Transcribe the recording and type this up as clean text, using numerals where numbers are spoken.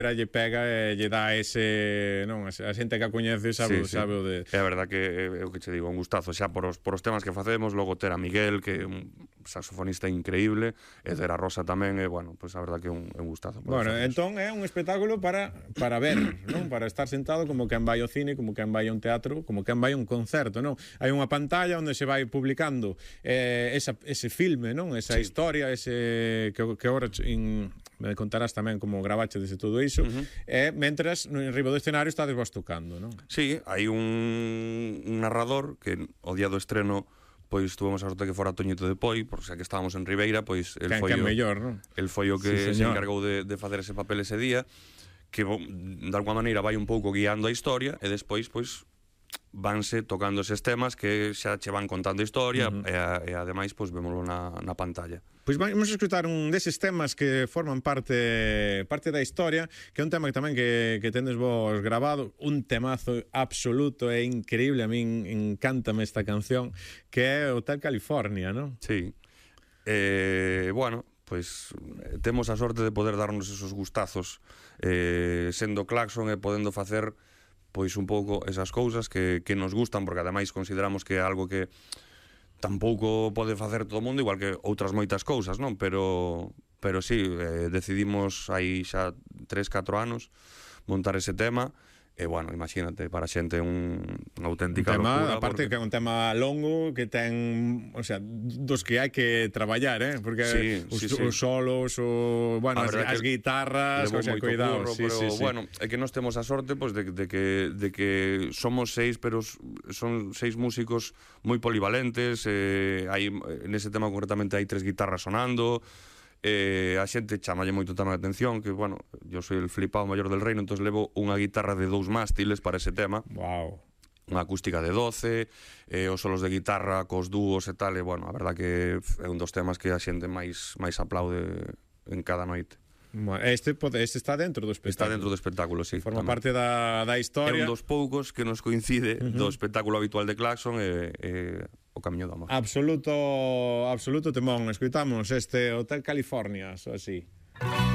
lle pega e lle dá ese, non, a xente que a coñece sabe o de... É a verdad que é o que che digo, un gustazo xa por os temas que facemos, logo ter a Miguel, que é un saxofonista increíble, e ter a Rosa tamén, e, bueno, pois a verdad que é un gustazo. Bueno, entón é un espectáculo para ver, non? Para estar sentado como quen vai ao cine, como quen vai a un teatro, como quen vai a un concerto, non? Hai unha pantalla onde se vai publicando ese filme, non? Esa historia, ese que agora me contarás tamén como gravache desde todo iso, e mentras no enriba do escenario estades vos tocando, non? Sí, hai un narrador que o día do estreno pois tuvemos a sorte que fora Toñito de Poi, por xa que estábamos en Ribeira, pois el foi o que se encargou de facer ese papel ese día, que de alguma maneira vai un pouco guiando a historia, e despois pois vanse tocando eses temas que xa che van contando a historia, e ademais pois vémoslo na pantalla. Pois vamos a escutar un deses temas que forman parte da historia, que é un tema que tamén que tendes vos grabado, un temazo absoluto e increíble, a min encántame esta canción, que é Hotel California, non? Sí. Bueno, pois temos a sorte de poder darnos esos gustazos sendo Claxon e podendo facer pois un pouco esas cousas que nos gustan, porque ademais consideramos que é algo que tampouco pode facer todo o mundo, igual que outras moitas cousas, non? Pero sí, decidimos hai xa 3-4 anos montar ese tema. E, bueno, imagínate, para a xente unha auténtica locura. Aparte que é un tema longo que ten, o sea, dos que hai que traballar, porque os solos, bueno, as guitarras, o sea, cuidado. Bueno, é que nós temos a sorte de que somos 6, pero son 6 músicos moi polivalentes, nese tema concretamente hai 3 guitarras sonando, a xente chamalle moito tamén a atención, que, bueno, yo soy el flipado maior del reino, entón levo unha guitarra de 2 mástiles para ese tema. Wow. Unha acústica de 12, os solos de guitarra cos dúos e tal, e, bueno, a verdad que é un dos temas que a xente máis aplaude en cada noite. Bueno, este está dentro do espectáculo. Está dentro do espectáculo, sí. Forma parte da historia. É un dos poucos que nos coincide do espectáculo habitual de Claxon e o Camiño do Amor. Absoluto temón. Escoitamos este Hotel California, só así.